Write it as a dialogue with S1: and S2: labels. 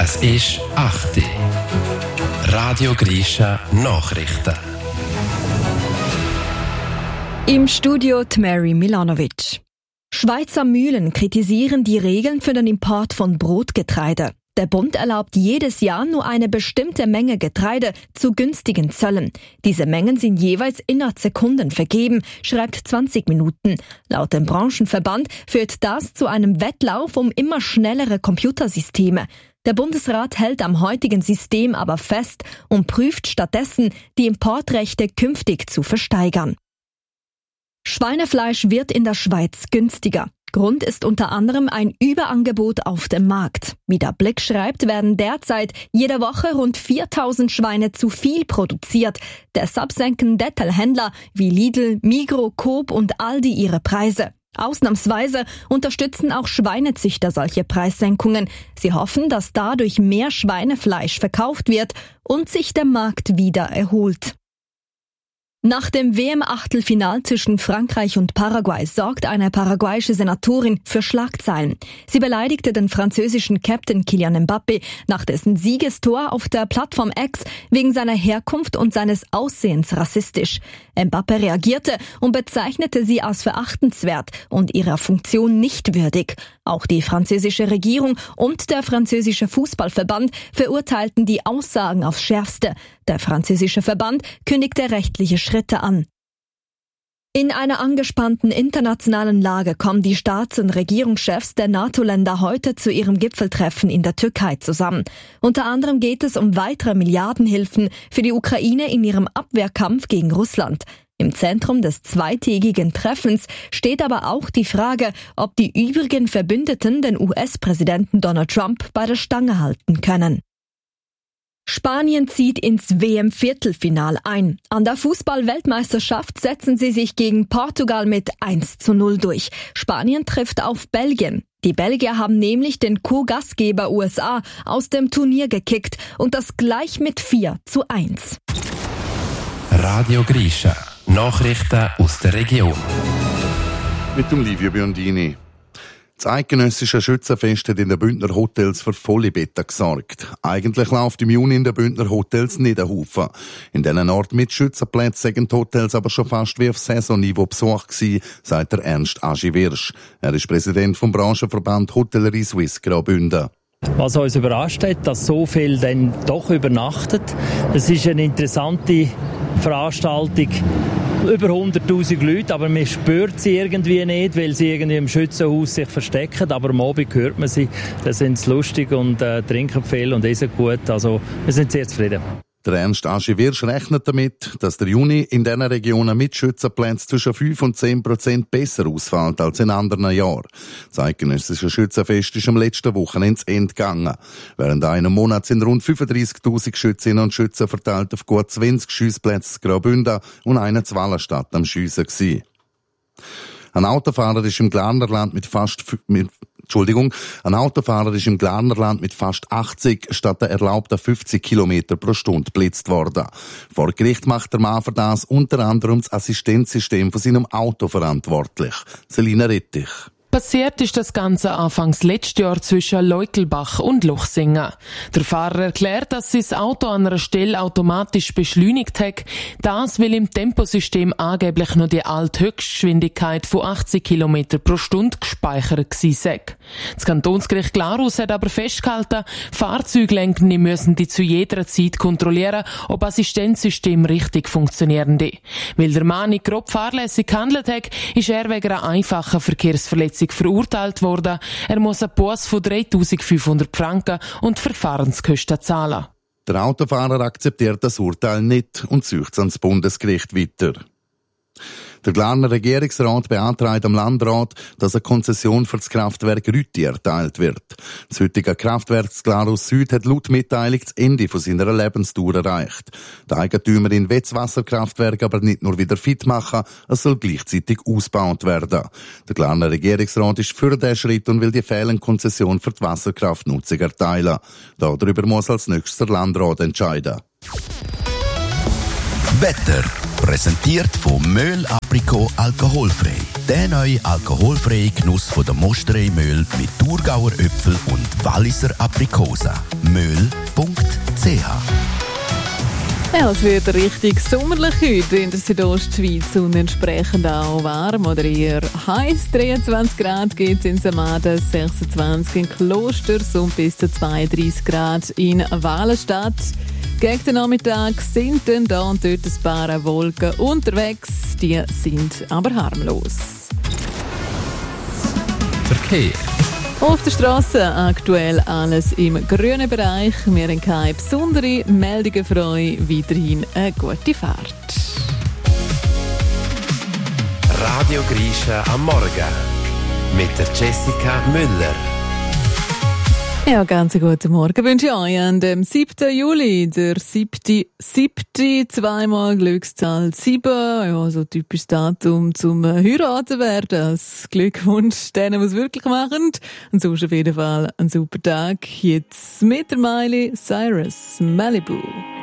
S1: Es ist 8 Uhr. Radio Grisha Nachrichten.
S2: Im Studio Mary Milanovic. Schweizer Mühlen kritisieren die Regeln für den Import von Brotgetreide. Der Bund erlaubt jedes Jahr nur eine bestimmte Menge Getreide zu günstigen Zöllen. Diese Mengen sind jeweils innerhalb Sekunden vergeben, schreibt 20 Minuten. Laut dem Branchenverband führt das zu einem Wettlauf um immer schnellere Computersysteme. Der Bundesrat hält am heutigen System aber fest und prüft stattdessen, die Importrechte künftig zu versteigern. Schweinefleisch wird in der Schweiz günstiger. Grund ist unter anderem ein Überangebot auf dem Markt. Wie der Blick schreibt, werden derzeit jede Woche rund 4000 Schweine zu viel produziert. Deshalb senken Detailhändler wie Lidl, Migros, Coop und Aldi ihre Preise. Ausnahmsweise unterstützen auch Schweinezüchter solche Preissenkungen. Sie hoffen, dass dadurch mehr Schweinefleisch verkauft wird und sich der Markt wieder erholt. Nach dem WM-Achtelfinal zwischen Frankreich und Paraguay sorgt eine paraguayische Senatorin für Schlagzeilen. Sie beleidigte den französischen Captain Kylian Mbappé nach dessen Siegestor auf der Plattform X wegen seiner Herkunft und seines Aussehens rassistisch. Mbappé reagierte und bezeichnete sie als verachtenswert und ihrer Funktion nicht würdig. Auch die französische Regierung und der französische Fußballverband verurteilten die Aussagen aufs Schärfste. Der französische Verband kündigte rechtliche Schritte an. In einer angespannten internationalen Lage kommen die Staats- und Regierungschefs der NATO-Länder heute zu ihrem Gipfeltreffen in der Türkei zusammen. Unter anderem geht es um weitere Milliardenhilfen für die Ukraine in ihrem Abwehrkampf gegen Russland. Im Zentrum des zweitägigen Treffens steht aber auch die Frage, ob die übrigen Verbündeten den US-Präsidenten Donald Trump bei der Stange halten können. Spanien zieht ins WM-Viertelfinal ein. An der Fußball-Weltmeisterschaft setzen sie sich gegen Portugal mit 1:0 durch. Spanien trifft auf Belgien. Die Belgier haben nämlich den Co-Gastgeber USA aus dem Turnier gekickt und das gleich mit 4:1.
S1: Radio Grisha. Nachrichten aus der Region.
S3: Mit dem Livio Biondini. Das eidgenössische Schützenfest hat in den Bündner Hotels für volle Betten gesorgt. Eigentlich läuft im Juni in den Bündner Hotels nicht ein Haufen. In diesen Orten mit Schützenplätzen sind die Hotels aber schon fast wie auf Saisonniveau besucht gewesen, sagt der Ernst Agi-Wirsch. Er ist Präsident vom Branchenverband Hotellerie Suisse Graubünden.
S4: Was uns überrascht hat, dass so viel dann doch übernachtet. Es ist eine interessante Veranstaltung. Über 100'000 Leute, aber man spürt sie irgendwie nicht, weil sie irgendwie im Schützenhaus sich verstecken. Aber am Abend hört man sie, dann sind sie lustig und trinken viel und essen gut. Also wir sind sehr zufrieden.
S3: Der Ernst Agi-Wirsch rechnet damit, dass der Juni in diesen Regionen mit Schützenplätzen zwischen 5 und 10% besser ausfällt als in anderen Jahren. Das eidgenössische Schützenfest ist am letzten Wochenende zu Ende gegangen. Während einem Monat sind rund 35'000 Schützinnen und Schützen verteilt auf gut 20 Schiessplätze in Graubünden und einen in Wallenstadt am Schiessen gewesen. Ein Autofahrer ist im Glarnerland mit fast 80 statt der erlaubten 50 Kilometer pro Stunde geblitzt worden. Vor Gericht macht der Mann für das unter anderem das Assistenzsystem von seinem Auto verantwortlich. Selina Rettich.
S5: Passiert ist das Ganze anfangs letztes Jahr zwischen Leukelbach und Luchsingen. Der Fahrer erklärt, dass sein Auto an einer Stelle automatisch beschleunigt hat. Das, weil im Temposystem angeblich nur die alte Höchstgeschwindigkeit von 80 km pro Stunde gespeichert gewesen sei. Das Kantonsgericht Glarus hat aber festgehalten, Fahrzeuglenkende müssen die zu jeder Zeit kontrollieren, ob Assistenzsystem richtig funktionieren. Weil der Mann nicht grob fahrlässig gehandelt hat, ist er wegen einer einfachen Verkehrsverletzung verurteilt worden. Er muss einen Buß von 3'500 Franken und Verfahrenskosten zahlen.
S3: Der Autofahrer akzeptiert das Urteil nicht und zieht es ans Bundesgericht weiter. Der Glarner Regierungsrat beantragt am Landrat, dass eine Konzession für das Kraftwerk Rütti erteilt wird. Das heutige Kraftwerk Glarus Süd hat laut Mitteilung das Ende von seiner Lebensdauer erreicht. Der Eigentümerin will das Wasserkraftwerk aber nicht nur wieder fit machen, es soll gleichzeitig ausgebaut werden. Der Glarner Regierungsrat ist für diesen Schritt und will die fehlende Konzession für die Wasserkraftnutzung erteilen. Darüber muss als nächstes der Landrat entscheiden.
S6: Wetter präsentiert von Möhl Aprikot alkoholfrei. Der neue alkoholfreie Genuss von der Mosterei-Mühle mit Thurgauer Äpfel und Walliser Aprikosen. Mühl.ch.
S7: Ja, es wird richtig sommerlich heute in der Südostschweiz und entsprechend auch warm oder eher heiß. 23 Grad geht es in Samaden, 26 in Klosters und bis zu 32 Grad in Walenstadt. Gegen den Nachmittag sind dann da und dort ein paar Wolken unterwegs, die sind aber harmlos.
S1: Verkehr.
S7: Auf der Straße aktuell alles im grünen Bereich. Wir haben keine besonderen Meldungen für euch. Weiterhin eine gute Fahrt.
S1: Radio Grisha am Morgen. Mit der Jessica Müller.
S7: Ja, ganz guten Morgen wünsche ich euch an dem 7. Juli, der 7. zweimal Glückszahl 7, ja, so typisches Datum zum Heiraten werden. Das Glückwunsch denen, die es wirklich machen. Und sonst auf jeden Fall ein super Tag. Jetzt mit der Miley Cyrus, Malibu.